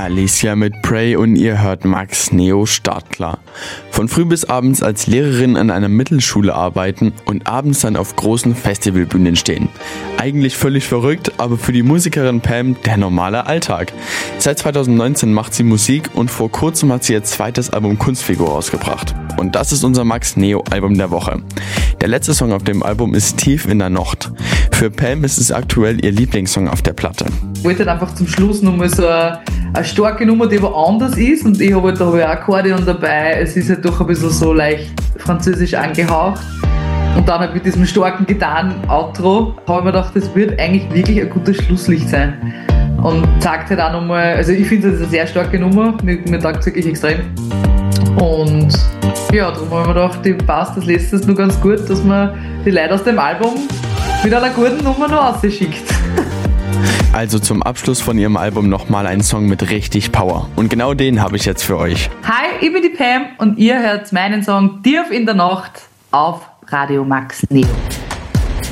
Alicia mit Pray und ihr hört Max Neo Startklar. Von früh bis abends als Lehrerin an einer Mittelschule arbeiten und abends dann auf großen Festivalbühnen stehen. Eigentlich völlig verrückt, aber für die Musikerin Pam der normale Alltag. Seit 2019 macht sie Musik und vor kurzem hat sie ihr zweites Album Kunstfigur rausgebracht. Und das ist unser Max Neo Album der Woche. Der letzte Song auf dem Album ist Tief in der Nacht. Für Pam ist es aktuell ihr Lieblingssong auf der Platte. Ich wollte halt einfach zum Schluss nochmal so eine starke Nummer, die aber anders ist, und ich habe halt da auch Akkordeon dabei. Es ist halt doch ein bisschen so leicht französisch angehaucht. Und dann halt mit diesem starken Gitarren-Outro habe ich mir gedacht, das wird eigentlich wirklich ein gutes Schlusslicht sein. Und zeigt halt auch nochmal, also ich finde, das ist eine sehr starke Nummer, mir taugt es wirklich extrem. Und ja, darum habe ich mir gedacht, die passt das letztes nur ganz gut, dass man die Leute aus dem Album mit einer guten Nummer noch rausschickt. Also zum Abschluss von ihrem Album nochmal ein Song mit richtig Power. Und genau den habe ich jetzt für euch. Hi, ich bin die Pam und ihr hört meinen Song Tief in der Nacht auf Radio Max Neo.